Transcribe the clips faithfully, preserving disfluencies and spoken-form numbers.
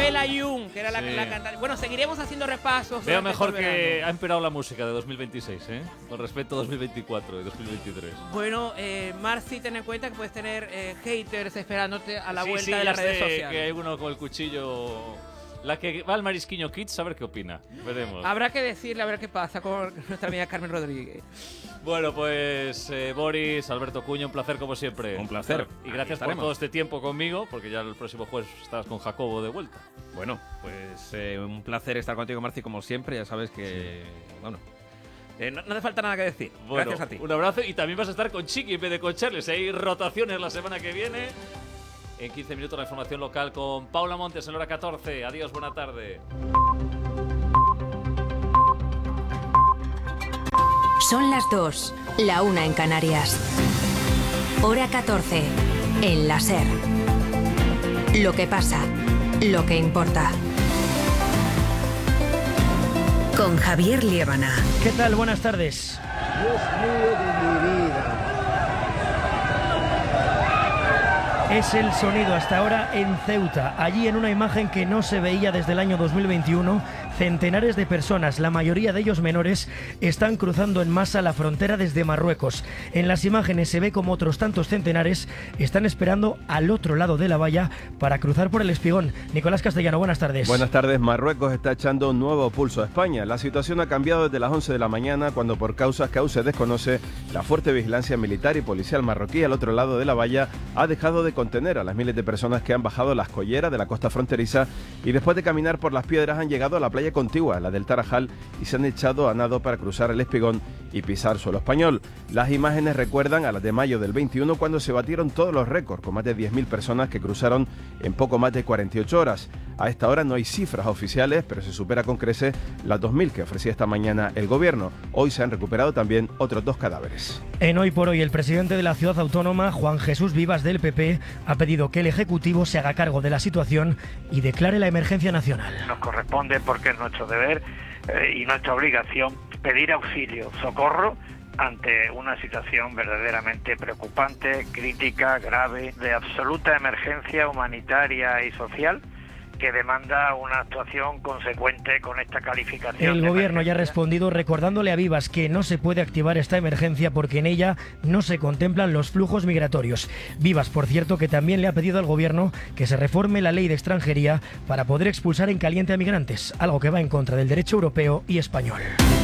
Isabel Ayun, que era la, Sí. la cantante. Bueno, seguiremos haciendo repasos. Veo durante mejor todo el que verano. ha empeorado la música de dos mil veintiséis, ¿eh? Con respecto a dos mil veinticuatro y dos mil veintitrés. Bueno, eh, Marci, ten en cuenta que puedes tener eh, haters esperándote a la sí, vuelta sí, de ya las redes sé sociales. que hay uno con el cuchillo. La que va al Marisquiño Kids, a ver qué opina. Veremos. Habrá que decirle a ver qué pasa con nuestra amiga Carmen Rodríguez. Bueno, pues eh, Boris, Alberto Cuña, un placer como siempre. Un placer. Y gracias por todo este tiempo conmigo, porque ya el próximo jueves estarás con Jacobo de vuelta. Bueno, pues eh, un placer estar contigo, Marci, como siempre. Ya sabes que, bueno, eh, no, no hace falta nada que decir. Bueno, Gracias a ti. Un abrazo y también vas a estar con Chiqui en vez de con Charles. Hay rotaciones la semana que viene. En quince minutos la información local con Paula Montes en la hora catorce. Adiós, buena tarde. Son las dos, la una en Canarias. Hora catorce, en la SER. Lo que pasa, lo que importa. Con Javier Liébana. ¿Qué tal? Buenas tardes. Dios mío de mi vida. Es el sonido hasta ahora en Ceuta. Allí, en una imagen que no se veía desde el año dos mil veintiuno, centenares de personas, la mayoría de ellos menores, están cruzando en masa la frontera desde Marruecos. En las imágenes se ve como otros tantos centenares están esperando al otro lado de la valla para cruzar por el Espigón. Nicolás Castellano, buenas tardes. Buenas tardes. Marruecos está echando un nuevo pulso a España. La situación ha cambiado desde las once de la mañana, cuando por causas que aún se desconoce, la fuerte vigilancia militar y policial marroquí al otro lado de la valla ha dejado de contener a las miles de personas que han bajado las colleras de la costa fronteriza y después de caminar por las piedras han llegado a la playa contigua, la del Tarajal, y se han echado a nado para cruzar el Espigón y pisar suelo español. Las imágenes recuerdan a las de mayo del veintiuno, cuando se batieron todos los récords, con más de diez mil personas que cruzaron en poco más de cuarenta y ocho horas. A esta hora no hay cifras oficiales, pero se supera con creces las dos mil que ofrecía esta mañana el gobierno. Hoy se han recuperado también otros dos cadáveres. En Hoy por Hoy, el presidente de la ciudad autónoma, Juan Jesús Vivas, del P P, ha pedido que el Ejecutivo se haga cargo de la situación y declare la emergencia nacional. Nos corresponde, porque es nuestro deber eh, y nuestra obligación, pedir auxilio, socorro ante una situación verdaderamente preocupante, crítica, grave, de absoluta emergencia humanitaria y social, que demanda una actuación consecuente con esta calificación. El gobierno ya ha respondido recordándole a Vivas que no se puede activar esta emergencia porque en ella no se contemplan los flujos migratorios. Vivas, por cierto, que también le ha pedido al gobierno que se reforme la ley de extranjería para poder expulsar en caliente a migrantes, algo que va en contra del derecho europeo y español.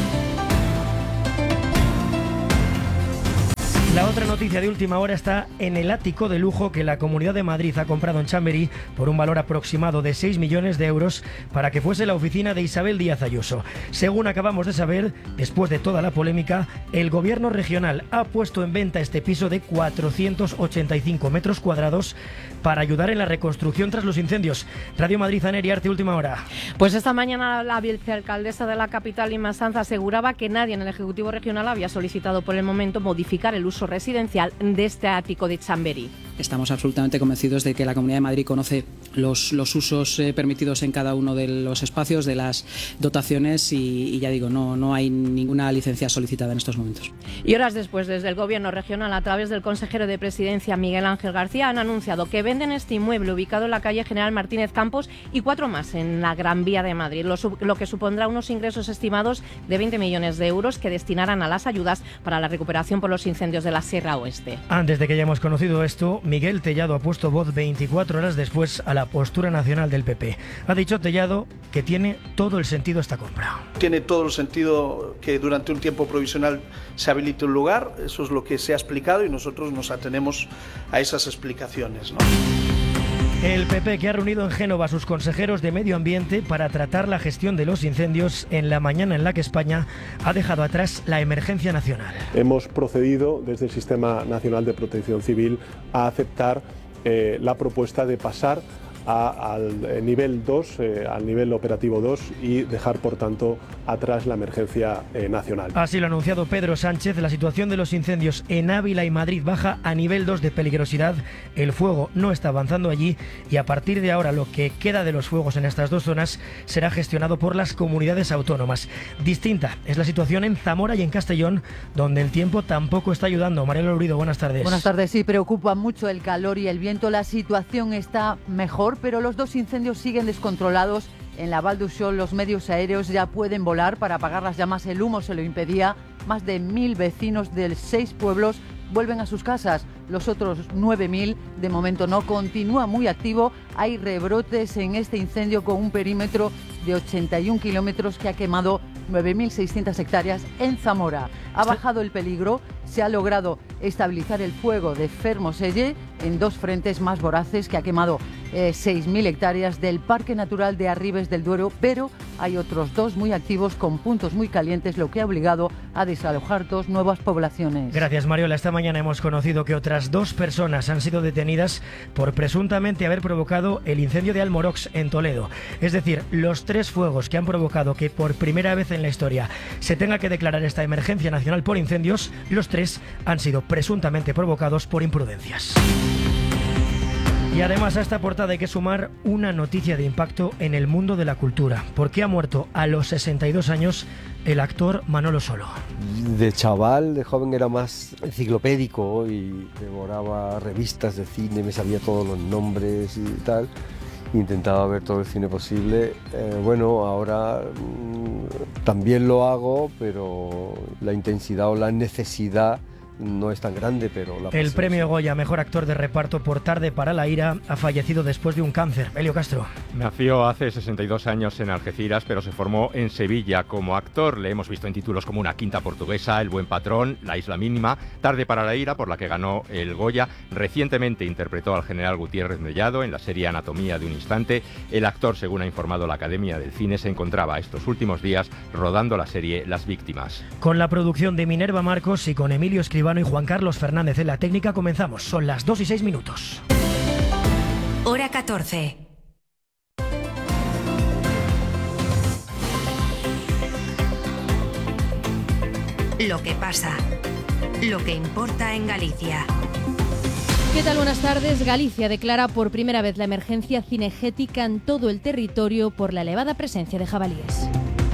La otra noticia de última hora está en el ático de lujo que la Comunidad de Madrid ha comprado en Chamberí por un valor aproximado de seis millones de euros para que fuese la oficina de Isabel Díaz Ayuso. Según acabamos de saber, después de toda la polémica, el gobierno regional ha puesto en venta este piso de cuatrocientos ochenta y cinco metros cuadrados para ayudar en la reconstrucción tras los incendios. Radio Madrid, Aner Arte, última hora. Pues esta mañana la vicealcaldesa de la capital, Inma Sanz, aseguraba que nadie en el Ejecutivo Regional había solicitado por el momento modificar el uso residencial de este ático de Chamberí. Estamos absolutamente convencidos de que la Comunidad de Madrid conoce los, los usos eh, permitidos en cada uno de los espacios, de las dotaciones y, y ya digo, no, no hay ninguna licencia solicitada en estos momentos. Y horas después, desde el Gobierno regional, a través del consejero de Presidencia, Miguel Ángel García, han anunciado que venden este inmueble ubicado en la calle General Martínez Campos y cuatro más en la Gran Vía de Madrid, lo, lo que supondrá unos ingresos estimados de veinte millones de euros que destinarán a las ayudas para la recuperación por los incendios de la Sierra Oeste. Antes de que hayamos conocido esto, Miguel Tellado ha puesto voz veinticuatro horas después a la postura nacional del P P. Ha dicho Tellado que tiene todo el sentido esta compra. Tiene todo el sentido que durante un tiempo provisional se habilite un lugar, eso es lo que se ha explicado y nosotros nos atenemos a esas explicaciones, ¿no? El P P, que ha reunido en Génova a sus consejeros de Medio Ambiente para tratar la gestión de los incendios en la mañana en la que España ha dejado atrás la emergencia nacional. Hemos procedido desde el Sistema Nacional de Protección Civil a aceptar eh, la propuesta de pasar A, al nivel dos, eh, al nivel operativo dos y dejar por tanto atrás la emergencia eh, nacional. Así lo ha anunciado Pedro Sánchez. La situación de los incendios en Ávila y Madrid baja a nivel dos de peligrosidad. El fuego no está avanzando allí y a partir de ahora lo que queda de los fuegos en estas dos zonas será gestionado por las comunidades autónomas. Distinta es la situación en Zamora y en Castellón, donde el tiempo tampoco está ayudando. Mariela Lurido, buenas tardes. Buenas tardes. Sí, preocupa mucho el calor y el viento. La situación está mejor menor, pero los dos incendios siguen descontrolados. En la Val d'Uixó los medios aéreos ya pueden volar para apagar las llamas. El humo se lo impedía. Más de mil vecinos de seis pueblos vuelven a sus casas. Los otros nueve mil de momento no. Continúa muy activo. Hay rebrotes en este incendio con un perímetro de ochenta y un kilómetros que ha quemado nueve mil seiscientas hectáreas en Zamora. Ha bajado el peligro. Se ha logrado estabilizar el fuego de Fermoselle en dos frentes más voraces que ha quemado eh, seis mil hectáreas del Parque Natural de Arribes del Duero, pero hay otros dos muy activos con puntos muy calientes, lo que ha obligado a desalojar dos nuevas poblaciones. Gracias, Mariola. Esta mañana hemos conocido que otras dos personas han sido detenidas por presuntamente haber provocado el incendio de Almorox en Toledo. Es decir, los tres fuegos que han provocado que por primera vez en la historia se tenga que declarar esta emergencia nacional por incendios, los tres han sido presuntamente provocados por imprudencias. Y además a esta portada hay que sumar una noticia de impacto en el mundo de la cultura, porque ha muerto a los sesenta y dos años el actor Manolo Solo. De chaval, de joven era más enciclopédico y devoraba revistas de cine, me sabía todos los nombres y tal. Intentaba ver todo el cine posible. Eh, bueno, ahora mmm, también lo hago, pero la intensidad o la necesidad no es tan grande, pero la El premio Goya Mejor Actor de Reparto por Tarde para la Ira ha fallecido después de un cáncer. Elio Castro. Nació hace sesenta y dos años en Algeciras, pero se formó en Sevilla como actor. Le hemos visto en títulos como Una quinta portuguesa, El buen patrón, La isla mínima, Tarde para la Ira, por la que ganó el Goya. Recientemente interpretó al general Gutiérrez Mellado en la serie Anatomía de un instante. El actor, según ha informado la Academia del Cine, se encontraba estos últimos días rodando la serie Las víctimas. Con la producción de Minerva Marcos y con Emilio Escribano y Juan Carlos Fernández en la técnica comenzamos. Son las dos y seis minutos. Hora catorce. Lo que pasa, lo que importa en Galicia. ¿Qué tal? Buenas tardes. Galicia declara por primera vez la emergencia cinegética en todo el territorio por la elevada presencia de jabalíes.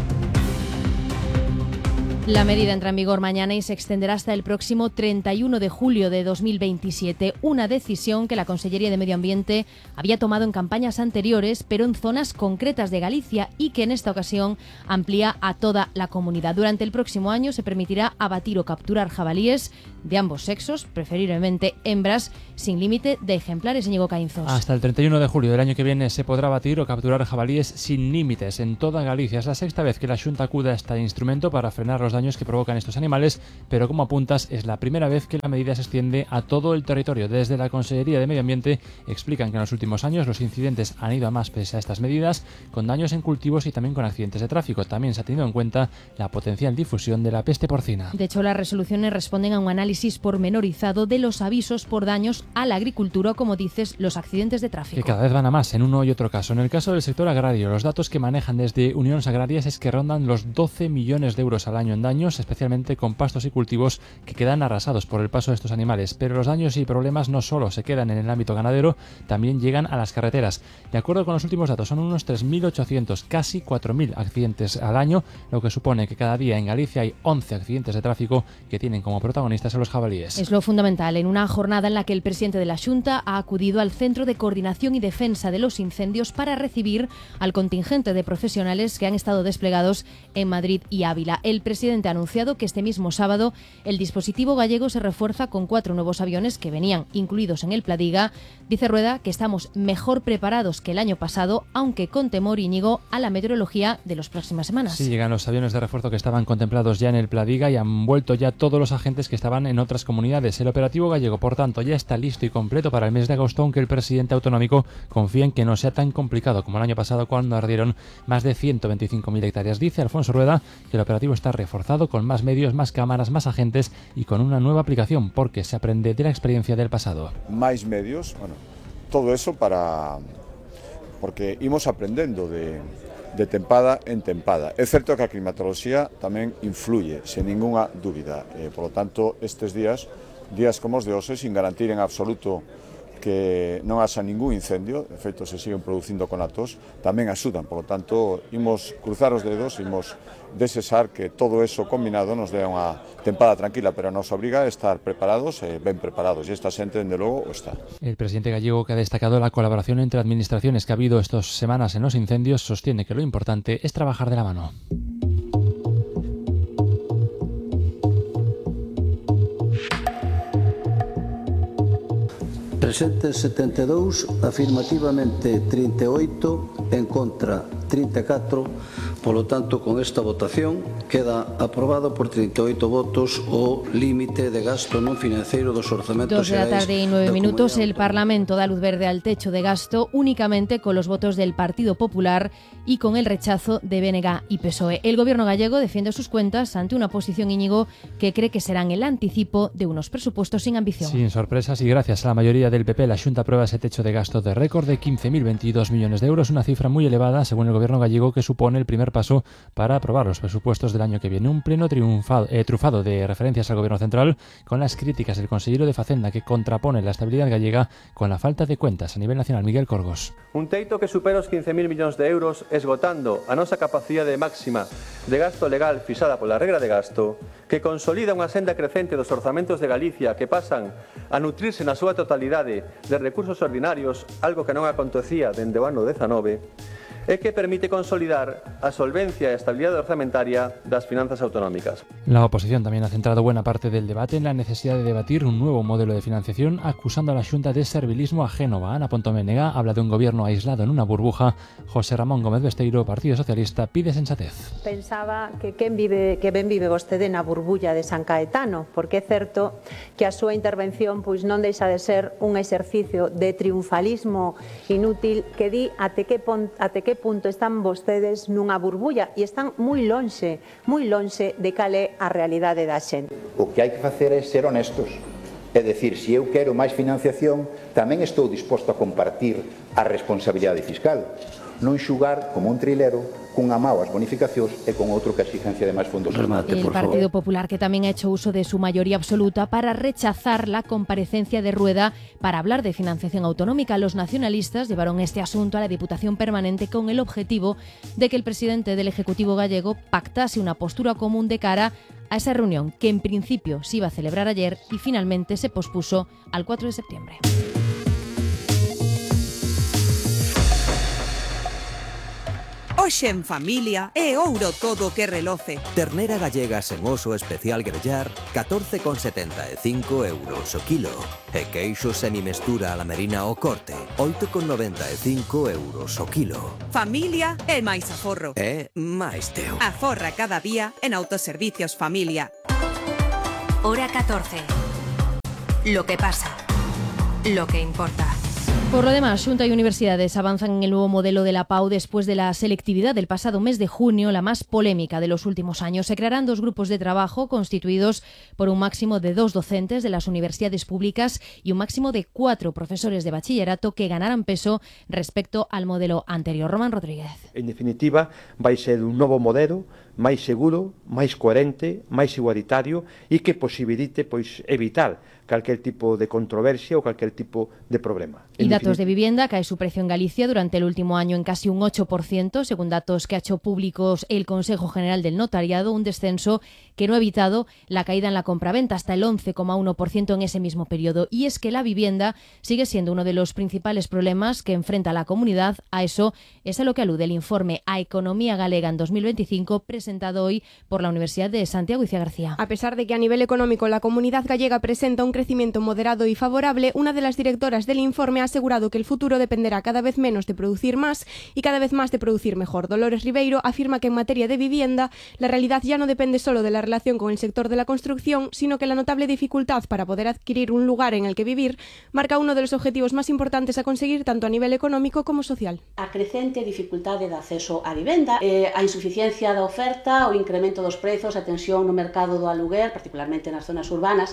La medida entra en vigor mañana y se extenderá hasta el próximo treinta y uno de julio de dos mil veintisiete, una decisión que la Consellería de Medio Ambiente había tomado en campañas anteriores, pero en zonas concretas de Galicia y que en esta ocasión amplía a toda la comunidad. Durante el próximo año se permitirá abatir o capturar jabalíes de ambos sexos, preferiblemente hembras, sin límite de ejemplares. Íñigo Caínzos. Hasta el treinta y uno de julio del año que viene se podrá abatir o capturar jabalíes sin límites en toda Galicia. Es la sexta vez que la Xunta acude a este instrumento para frenar los daños que provocan estos animales, pero como apuntas, es la primera vez que la medida se extiende a todo el territorio. Desde la Consellería de Medio Ambiente explican que en los últimos años los incidentes han ido a más pese a estas medidas, con daños en cultivos y también con accidentes de tráfico. También se ha tenido en cuenta la potencial difusión de la peste porcina. De hecho, las resoluciones responden a un análisis pormenorizado de los avisos por daños a la agricultura, como dices, los accidentes de tráfico. Que cada vez van a más en uno y otro caso. En el caso del sector agrario, los datos que manejan desde Uniones Agrarias es que rondan los doce millones de euros al año en daños, especialmente con pastos y cultivos que quedan arrasados por el paso de estos animales. Pero los daños y problemas no solo se quedan en el ámbito ganadero, también llegan a las carreteras. De acuerdo con los últimos datos, son unos tres mil ochocientos, casi cuatro mil accidentes al año, lo que supone que cada día en Galicia hay once accidentes de tráfico que tienen como protagonistas a los jabalíes. Es lo fundamental en una jornada en la que el presidente de la Xunta ha acudido al Centro de Coordinación y Defensa de los Incendios para recibir al contingente de profesionales que han estado desplegados en Madrid y Ávila. El presidente ha anunciado que este mismo sábado el dispositivo gallego se refuerza con cuatro nuevos aviones que venían incluidos en el Pladiga. Dice Rueda que estamos mejor preparados que el año pasado, aunque con temor, Íñigo, a la meteorología de las próximas semanas. Sí, llegan los aviones de refuerzo que estaban contemplados ya en el Pladiga y han vuelto ya todos los agentes que estaban en otras comunidades. El operativo gallego, por tanto, ya está listo y completo para el mes de agosto, aunque el presidente autonómico confía en que no sea tan complicado como el año pasado, cuando ardieron más de ciento veinticinco mil hectáreas. Dice Alfonso Rueda que el operativo está reforzado con más medios, más cámaras, más agentes y con una nueva aplicación, porque se aprende de la experiencia del pasado. Máis medios, bueno, todo eso para... porque imos aprendendo de, de tempada en tempada. É certo que a climatoloxía tamén influye, sen ningunha dúbida. Eh, por lo tanto, estes días, días como os de hoxe, sin garantir en absoluto que non haxa ningún incendio, de feito se siguen producindo conatos, tamén axudan. Por lo tanto, imos cruzar os dedos, imos desexar que todo eso combinado nos dé unha tempada tranquila, pero nos obriga a estar preparados, eh, ben preparados, e esta xente, dende logo, o está. El presidente gallego, que ha destacado la colaboración entre administraciones que ha habido estas semanas en los incendios, sostiene que lo importante es trabajar de la mano. Presentes setenta e dous, afirmativamente trinta e oito, en contra trinta e catro, polo tanto, con esta votación queda aprobado por treinta e oito votos o límite de gasto non financeiro dos orzamentos Dos de la tarde y nueve minutos, el Parlamento da luz verde al techo de gasto únicamente con los votos del Partido Popular y con el rechazo de B N G y P S O E. El gobierno gallego defiende sus cuentas ante una posición, Íñigo, que cree que serán el anticipo de unos presupuestos sin ambición. Sin sorpresas y gracias a la mayoría del P P, la Xunta aprueba ese techo de gasto de récord de quince mil veintidós millones de euros, una cifra muy elevada según el gobierno gallego, que supone el primer paso para aprobar los presupuestos del año que viene. Un pleno triunfado, eh, trufado de referencias al gobierno central, con las críticas del consejero de Facenda, que contrapone la estabilidad gallega con la falta de cuentas a nivel nacional. Miguel Corgos. Un teito que supera os quince mil millóns de euros, esgotando a nosa capacidade máxima de gasto legal fixada pola regra de gasto, que consolida unha senda crecente dos orzamentos de Galicia que pasan a nutrirse na súa totalidade de recursos ordinarios, algo que non acontecía dende o ano dezanove, e que permite consolidar a solvencia e estabilidade orzamentaria das finanzas autonómicas. La oposición también ha centrado buena parte del debate en la necesidad de debatir un nuevo modelo de financiación, acusando a la Xunta de servilismo a Génova. Ana Pontoménega habla de un gobierno aislado en una burbuja. José Ramón Gómez Besteiro, Partido Socialista, pide sensatez. Pensaba que quen vive, que ben vive vostede na burbulla de San Caetano, porque é certo que a súa intervención pois non deixa de ser un exercicio de triunfalismo inútil que di até que, pon, até que punto están vostedes nunha burbulla e están moi lonxe, moi lonxe de cal é a realidade da xente. O que hai que facer é ser honestos. É dicir, se eu quero máis financiación, tamén estou disposto a compartir a responsabilidade fiscal. Non xugar como un trilero cunha mao as bonificacións e con outro que a exigencia de máis fondos. Remate, el Partido Popular, que también ha hecho uso de su mayoría absoluta para rechazar la comparecencia de Rueda para hablar de financiación autonómica. Los nacionalistas llevaron este asunto a la Diputación Permanente con el objetivo de que el presidente del Ejecutivo gallego pactase una postura común de cara a esa reunión, que en principio se iba a celebrar ayer y finalmente se pospuso al cuatro de septiembre. Hoxe en familia é ouro todo que reloce. Ternera gallega sen oso especial grellar, catorce con setenta e cinco euros o kilo. E queixo semimestura a la merina o corte, oito con noventa e cinco euros o kilo. Familia é máis aforro. É máis teu. Aforra cada día en Autoservicios Familia. Hora catorce. Lo que pasa. Lo que importa. Por lo demás, Xunta y universidades avanzan en el nuevo modelo de la P A U después de la selectividad del pasado mes de junio, la más polémica de los últimos años. Se crearán dos grupos de trabajo constituidos por un máximo de dos docentes de las universidades públicas y un máximo de cuatro profesores de bachillerato que ganarán peso respecto al modelo anterior. Román Rodríguez. En definitiva, vai ser un novo modelo máis seguro, máis coherente, máis igualitario e que posibilite pois evitar cualquier tipo de controversia o cualquier tipo de problema. Y datos de vivienda: cae su precio en Galicia durante el último año en casi un ocho por ciento, según datos que ha hecho públicos el Consejo General del Notariado, un descenso que no ha evitado la caída en la compraventa hasta el once coma uno por ciento en ese mismo periodo. Y es que la vivienda sigue siendo uno de los principales problemas que enfrenta la comunidad. A eso es a lo que alude el informe A Economía Galega en dos mil veinticinco, presentado hoy por la Universidad de Santiago Icía García. A pesar de que a nivel económico la comunidad gallega presenta un crecimiento moderado y favorable, una de las directoras del informe ha asegurado que el futuro dependerá cada vez menos de producir más y cada vez más de producir mejor. Dolores Ribeiro afirma que en materia de vivienda la realidad ya no depende solo de la relación con el sector de la construcción, sino que la notable dificultad para poder adquirir un lugar en el que vivir marca uno de los objetivos más importantes a conseguir tanto a nivel económico como social. A crecente dificultade de acceso á vivenda, eh, a insuficiencia da oferta, o incremento dos prezos, a tensión no mercado do aluguer, particularmente nas zonas urbanas,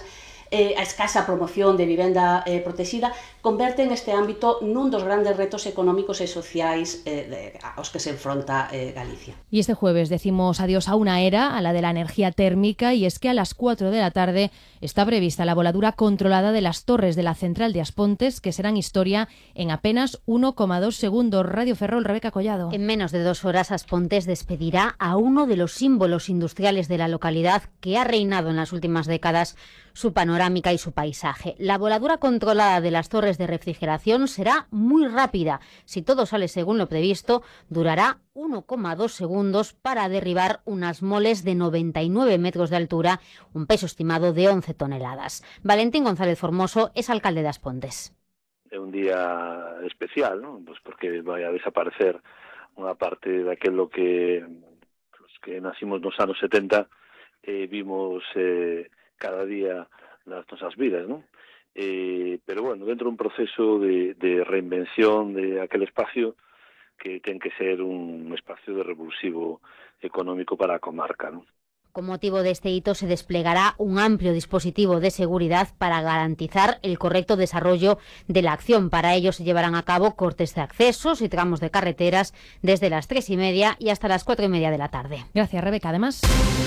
eh, a escasa promoción de vivenda eh, protexida, converten este ámbito nun dos grandes retos económicos e sociais eh, de, aos que se enfronta eh, Galicia. Y este jueves decimos adiós a una era, a la de la energía térmica, y es que a las cuatro de la tarde está prevista la voladura controlada de las torres de la central de Aspontes, que serán historia en apenas uno coma dos segundos. Radio Ferrol, Rebeca Collado. En menos de dos horas, Aspontes despedirá a uno de los símbolos industriales de la localidad que ha reinado en las últimas décadas su panorámica y su paisaje. La voladura controlada de las torres de refrigeración será muy rápida. Si todo sale según lo previsto, durará uno coma dos segundos para derribar unas moles de noventa y nueve metros de altura, un peso estimado de once toneladas. Valentín González Formoso es alcalde de Aspontes. É un día especial, ¿no? Pues porque vai a desaparecer unha parte daquilo que los que nacimos nos anos setenta eh, vimos eh, cada día nas nosas vidas, ¿no? Eh, pero bueno, dentro dun proceso de, de reinvención de aquel espacio que ten que ser un espacio de revulsivo económico para a comarca, ¿no? Con motivo de este hito se desplegará un amplio dispositivo de seguridad para garantizar el correcto desarrollo de la acción. Para ello se llevarán a cabo cortes de accesos y tramos de carreteras desde las tres y media y hasta las cuatro y media de la tarde. Gracias, Rebeca. Además,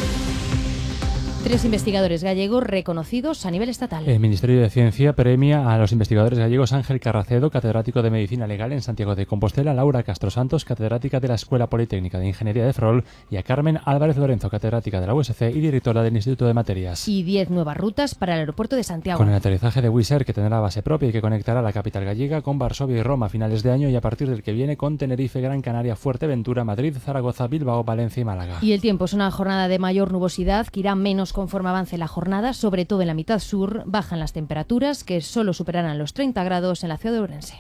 tres investigadores gallegos reconocidos a nivel estatal. El Ministerio de Ciencia premia a los investigadores gallegos Ángel Carracedo, catedrático de Medicina Legal en Santiago de Compostela, Laura Castro Santos, catedrática de la Escuela Politécnica de Ingeniería de Ferrol, y a Carmen Álvarez Lorenzo, catedrática de la U S C y directora del Instituto de Materias. Y diez nuevas rutas para el aeropuerto de Santiago. Con el aterrizaje de Wizz Air, que tendrá base propia y que conectará la capital gallega con Varsovia y Roma a finales de año, y a partir del que viene con Tenerife, Gran Canaria, Fuerteventura, Madrid, Zaragoza, Bilbao, Valencia y Málaga. Y el tiempo es una jornada de mayor nubosidad que irá menos conforme avance la jornada, sobre todo en la mitad sur. Bajan las temperaturas, que solo superarán los treinta grados en la ciudad de Ourense.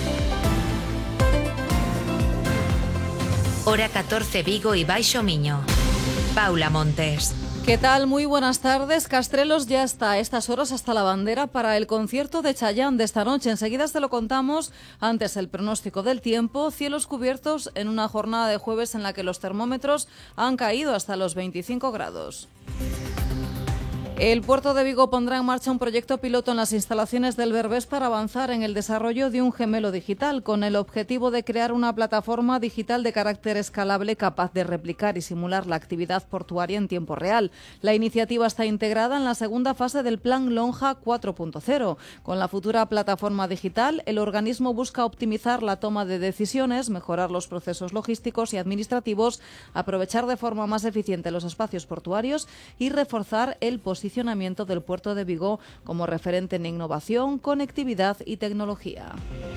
Hora catorce, Vigo y Baixo Miño. Paula Montes. ¿Qué tal? Muy buenas tardes. Castrelos ya está a estas horas hasta la bandera para el concierto de Chayanne de esta noche. Enseguida se lo contamos. Antes el pronóstico del tiempo. Cielos cubiertos en una jornada de jueves en la que los termómetros han caído hasta los veinticinco grados. El puerto de Vigo pondrá en marcha un proyecto piloto en las instalaciones del Berbés para avanzar en el desarrollo de un gemelo digital, con el objetivo de crear una plataforma digital de carácter escalable capaz de replicar y simular la actividad portuaria en tiempo real. La iniciativa está integrada en la segunda fase del Plan Lonja cuatro punto cero. Con la futura plataforma digital, el organismo busca optimizar la toma de decisiones, mejorar los procesos logísticos y administrativos, aprovechar de forma más eficiente los espacios portuarios y reforzar el posicionamiento posicionamiento del puerto de Vigo como referente en innovación, conectividad y tecnología.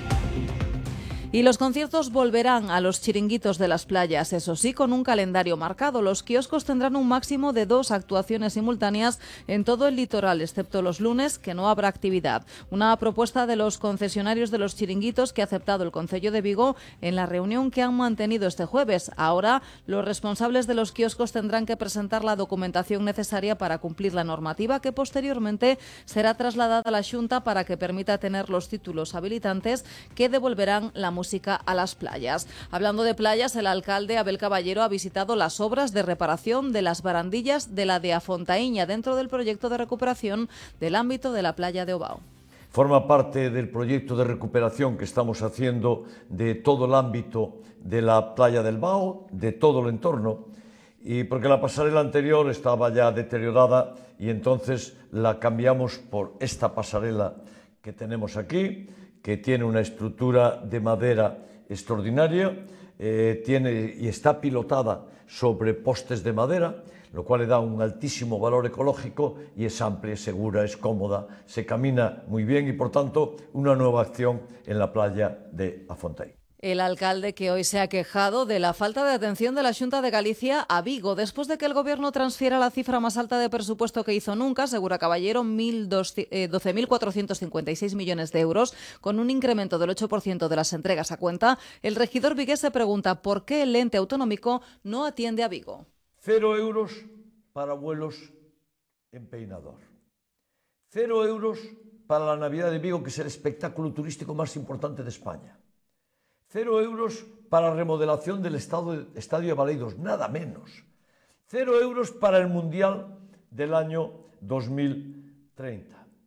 Y los conciertos volverán a los chiringuitos de las playas, eso sí, con un calendario marcado. Los kioscos tendrán un máximo de dos actuaciones simultáneas en todo el litoral, excepto los lunes, que no habrá actividad. Una propuesta de los concesionarios de los chiringuitos que ha aceptado el Concello de Vigo en la reunión que han mantenido este jueves. Ahora, los responsables de los kioscos tendrán que presentar la documentación necesaria para cumplir la normativa, que posteriormente será trasladada a la Xunta para que permita tener los títulos habilitantes que devolverán la música música a las playas. Hablando de playas, el alcalde Abel Caballero ha visitado las obras de reparación de las barandillas de la de Afontaíña dentro del proyecto de recuperación del ámbito de la playa de Obao. Forma parte del proyecto de recuperación que estamos haciendo de todo el ámbito de la playa del Bao, de todo el entorno, y porque la pasarela anterior estaba ya deteriorada y entonces la cambiamos por esta pasarela que tenemos aquí, que tiene una estructura de madera extraordinaria, eh, tiene y está pilotada sobre postes de madera, lo cual le da un altísimo valor ecológico y es amplia, es segura, es cómoda, se camina muy bien y por tanto una nueva acción en la playa de Afontaín. El alcalde, que hoy se ha quejado de la falta de atención de la Xunta de Galicia a Vigo, después de que el Gobierno transfiera la cifra más alta de presupuesto que hizo nunca, asegura Caballero, doce mil cuatrocientos cincuenta y seis millones de euros, con un incremento del ocho por ciento de las entregas a cuenta. El regidor vigués se pregunta por qué el ente autonómico no atiende a Vigo. Cero euros para vuelos en Peinador. Cero euros para la Navidad de Vigo, que es el espectáculo turístico más importante de España. Cero euros para la remodelación del estadio de Baleidos, nada menos. Cero euros para el Mundial del año dos mil treinta.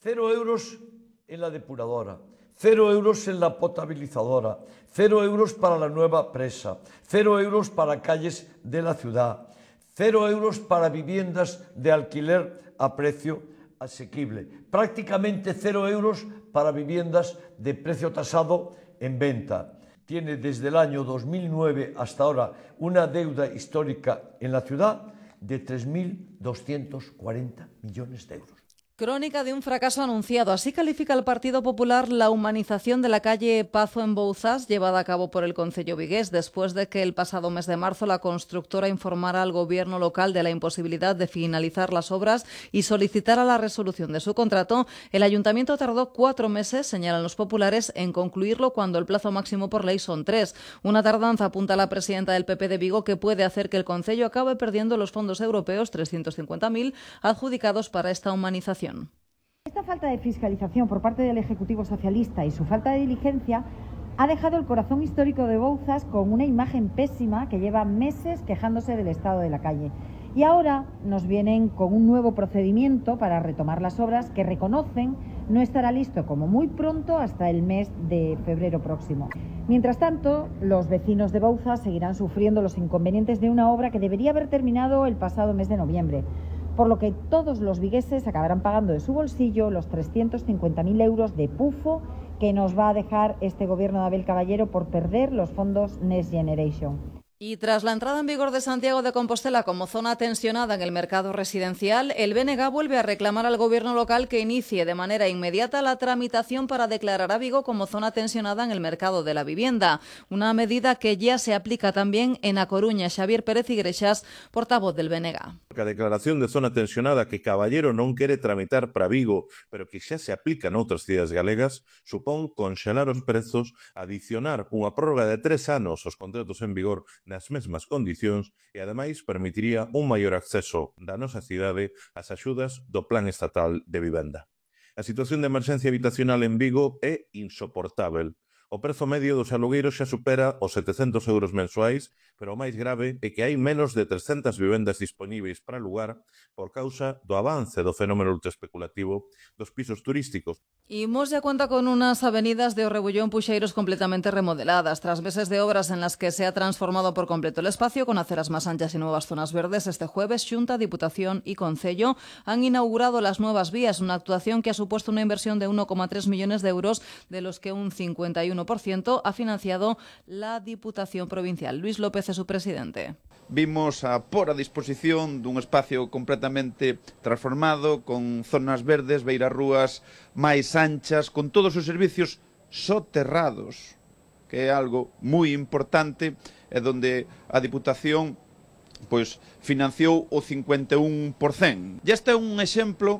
Cero euros en la depuradora, cero euros en la potabilizadora, cero euros para la nueva presa, cero euros para calles de la ciudad, cero euros para viviendas de alquiler a precio asequible, prácticamente cero euros para viviendas de precio tasado en venta. Tiene desde el año dos mil nueve hasta ahora una deuda histórica en la ciudad de tres mil doscientos cuarenta millones de euros. Crónica de un fracaso anunciado. Así califica el Partido Popular la humanización de la calle Pazo en Bouzas, llevada a cabo por el concello vigués, después de que el pasado mes de marzo la constructora informara al gobierno local de la imposibilidad de finalizar las obras y solicitara la resolución de su contrato. El ayuntamiento tardó cuatro meses, señalan los populares, en concluirlo cuando el plazo máximo por ley son tres. Una tardanza, apunta la presidenta del P P de Vigo, que puede hacer que el concello acabe perdiendo los fondos europeos, trescientos cincuenta mil, adjudicados para esta humanización. Esta falta de fiscalización por parte del Ejecutivo Socialista y su falta de diligencia ha dejado el corazón histórico de Bouzas con una imagen pésima que lleva meses quejándose del estado de la calle. Y ahora nos vienen con un nuevo procedimiento para retomar las obras que reconocen no estará listo como muy pronto hasta el mes de febrero próximo. Mientras tanto, los vecinos de Bouzas seguirán sufriendo los inconvenientes de una obra que debería haber terminado el pasado mes de noviembre, por lo que todos los vigueses acabarán pagando de su bolsillo los trescientos cincuenta mil euros de pufo que nos va a dejar este gobierno de Abel Caballero por perder los fondos Next Generation. Y tras la entrada en vigor de Santiago de Compostela como zona tensionada en el mercado residencial, el B N G vuelve a reclamar al gobierno local que inicie de manera inmediata la tramitación para declarar a Vigo como zona tensionada en el mercado de la vivienda. Una medida que ya se aplica también en A Coruña. Xavier Pérez Igrexas, portavoz del B N G. A declaración de zona tensionada que Caballero non quere tramitar para Vigo, pero que xa se aplica noutras cidades galegas, supón conxelar os prezos, adicionar unha prórroga de tres anos aos contratos en vigor nas mesmas condicións e, ademais, permitiría un maior acceso da nosa cidade ás axudas do Plan Estatal de Vivenda. A situación de emerxencia habitacional en Vigo é insoportável. O prezo medio dos alugueiros xa supera os setecentos euros mensuais, pero o máis grave é que hai menos de trescentas vivendas disponíveis para alugar por causa do avance do fenómeno ultraespeculativo dos pisos turísticos. Y Mos ya cuenta con unas avenidas de Orrebullón Puxeiros completamente remodeladas. Tras meses de obras en las que se ha transformado por completo el espacio, con aceras más anchas y nuevas zonas verdes, este jueves Xunta, Diputación y Concello han inaugurado las nuevas vías, una actuación que ha supuesto una inversión de uno coma tres millones de euros, de los que un cincuenta y uno por ciento ha financiado la Diputación Provincial. Luis López es su presidente. Vimos a por a disposición dun espacio completamente transformado, con zonas verdes, beirarrúas máis anchas, con todos os servicios soterrados, que é algo moi importante, e donde a Diputación pois financiou o cincuenta e un por cento. E este é un exemplo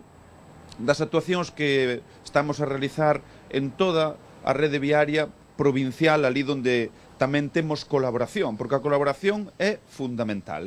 das actuacións que estamos a realizar en toda a rede viaria provincial, ali donde tamén temos colaboración, porque a colaboración é fundamental.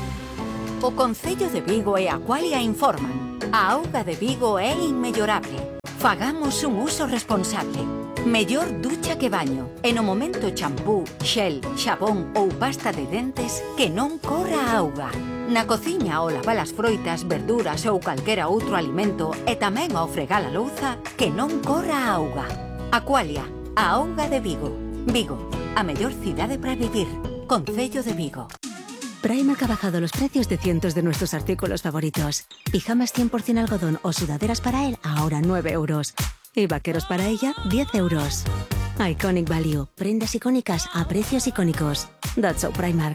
O Concello de Vigo e Aqualia informan. A auga de Vigo é inmellorable. Fagamos un uso responsable. Mellor ducha que baño. E no momento champú, xel, xabón ou pasta de dentes, que non corra a auga. Na cociña ao lavar as froitas, verduras ou calquera outro alimento, e tamén ao fregar a louza, que non corra a auga. Aqualia, a auga de Vigo. Vigo, a mellor cidade para vivir. Concello de Vigo. Primark ha bajado los precios de cientos de nuestros artículos favoritos. Pijamas cien por cien algodón o sudaderas para él, ahora nueve euros. Y vaqueros para ella, diez euros. Iconic Value. Prendas icónicas a precios icónicos. That's so Primark.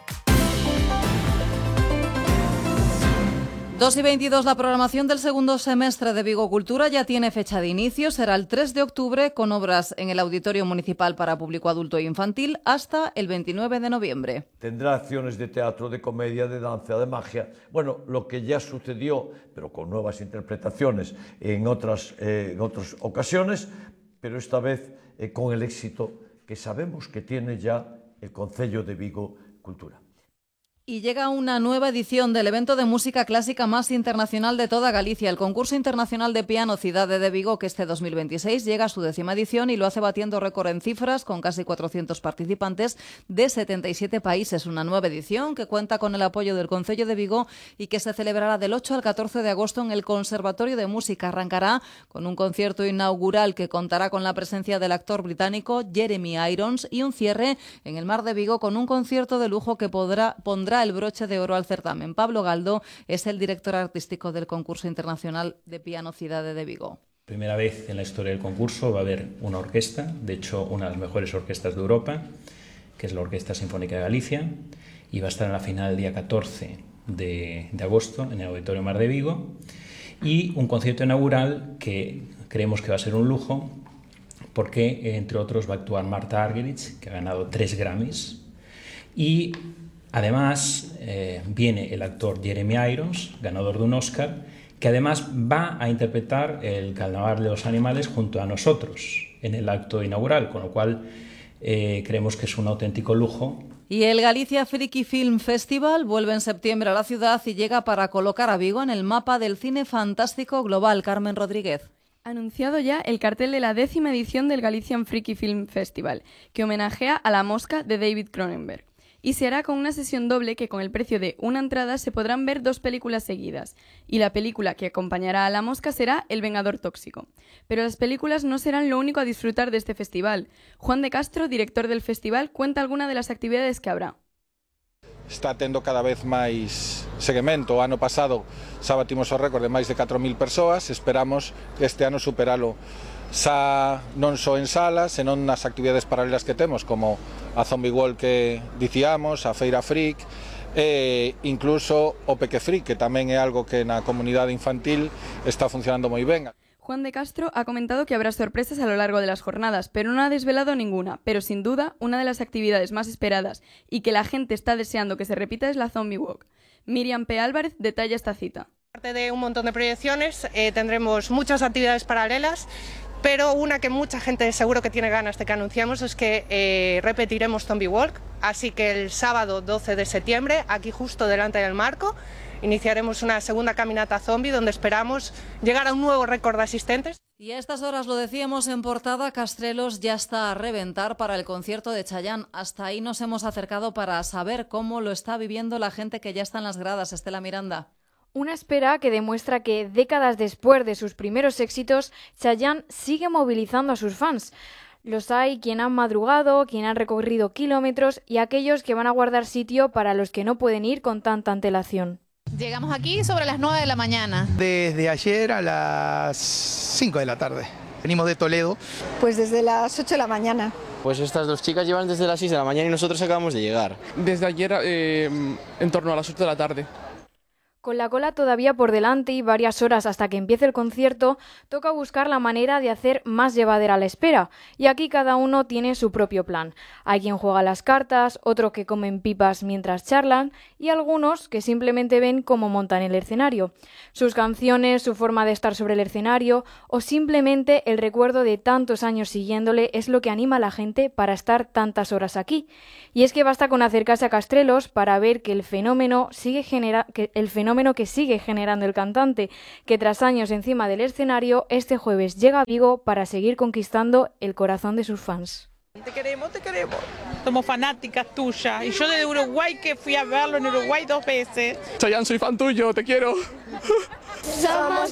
dos y veintidós, la programación del segundo semestre de Vigo Cultura ya tiene fecha de inicio. Será el tres de octubre, con obras en el Auditorio Municipal para público adulto e infantil, hasta el veintinueve de noviembre. Tendrá acciones de teatro, de comedia, de danza, de magia. Bueno, lo que ya sucedió, pero con nuevas interpretaciones en otras, eh, en otras ocasiones, pero esta vez eh, con el éxito que sabemos que tiene ya el Concello de Vigo Cultura. Y llega una nueva edición del evento de música clásica más internacional de toda Galicia, el Concurso Internacional de Piano Cidade de Vigo, que este dos mil veintiséis llega a su décima edición y lo hace batiendo récord en cifras con casi cuatrocientos participantes de setenta y siete países. Una nueva edición que cuenta con el apoyo del Concello de Vigo y que se celebrará del ocho al catorce de agosto en el Conservatorio de Música. Arrancará con un concierto inaugural que contará con la presencia del actor británico Jeremy Irons y un cierre en el Mar de Vigo con un concierto de lujo que podrá, pondrá el broche de oro al certamen. Pablo Galdo es el director artístico del Concurso Internacional de Piano Cidade de Vigo. Primera vez en la historia del concurso va a haber una orquesta, de hecho una de las mejores orquestas de Europa, que es la Orquesta Sinfónica de Galicia, y va a estar en la final el día catorce de, de agosto en el Auditorio Mar de Vigo, y un concierto inaugural que creemos que va a ser un lujo porque entre otros va a actuar Marta Argerich, que ha ganado tres Grammys, y además eh, viene el actor Jeremy Irons, ganador de un Oscar, que además va a interpretar el Carnaval de los Animales junto a nosotros en el acto inaugural, con lo cual eh, creemos que es un auténtico lujo. Y el Galicia Freaky Film Festival vuelve en septiembre a la ciudad y llega para colocar a Vigo en el mapa del cine fantástico global. Carmen Rodríguez. Anunciado ya el cartel de la décima edición del Galician Freaky Film Festival, que homenajea a La Mosca de David Cronenberg. Y se hará con una sesión doble que con el precio de una entrada se podrán ver dos películas seguidas. Y la película que acompañará a La Mosca será El Vengador Tóxico. Pero las películas no serán lo único a disfrutar de este festival. Juan de Castro, director del festival, cuenta algunas de las actividades que habrá. Está tendo cada vez máis seguimento. O ano pasado xa batimos o récord de máis de catro mil persoas, esperamos este ano superalo xa non só en salas, senón nas actividades paralelas que temos, como a Zombie World que dicíamos, a Feira Freak, e incluso o Peque Freak, que tamén é algo que na comunidade infantil está funcionando moi ben. Juan de Castro ha comentado que habrá sorpresas a lo largo de las jornadas, pero no ha desvelado ninguna. Pero sin duda, una de las actividades más esperadas y que la gente está deseando que se repita es la Zombie Walk. Miriam P. Álvarez detalla esta cita. Aparte de un montón de proyecciones, eh, tendremos muchas actividades paralelas, pero una que mucha gente seguro que tiene ganas de que anunciamos es que eh, repetiremos Zombie Walk, así que el sábado doce de septiembre, aquí justo delante del marco, iniciaremos una segunda caminata zombie donde esperamos llegar a un nuevo récord de asistentes. Y a estas horas, lo decíamos en portada, Castrelos ya está a reventar para el concierto de Chayanne. Hasta ahí nos hemos acercado para saber cómo lo está viviendo la gente que ya está en las gradas. Estela Miranda. Una espera que demuestra que décadas después de sus primeros éxitos, Chayanne sigue movilizando a sus fans. Los hay quien han madrugado, quien han recorrido kilómetros y aquellos que van a guardar sitio para los que no pueden ir con tanta antelación. Llegamos aquí sobre las nueve de la mañana. Desde ayer a las cinco de la tarde. Venimos de Toledo. Pues desde las ocho de la mañana. Pues estas dos chicas llevan desde las seis de la mañana y nosotros acabamos de llegar. Desde ayer eh, en torno a las ocho de la tarde. Con la cola todavía por delante y varias horas hasta que empiece el concierto, toca buscar la manera de hacer más llevadera la espera. Y aquí cada uno tiene su propio plan. Hay quien juega las cartas, otros que comen pipas mientras charlan y algunos que simplemente ven cómo montan el escenario. Sus canciones, su forma de estar sobre el escenario o simplemente el recuerdo de tantos años siguiéndole es lo que anima a la gente para estar tantas horas aquí. Y es que basta con acercarse a Castrelos para ver que el fenómeno sigue genera que el fenómeno que sigue generando el cantante, que tras años encima del escenario, este jueves llega a Vigo para seguir conquistando el corazón de sus fans. Te queremos, te queremos. Somos fanáticas tuyas. Y yo de Uruguay, que fui a verlo en Uruguay dos veces. Chayanne, soy fan tuyo, te quiero. Somos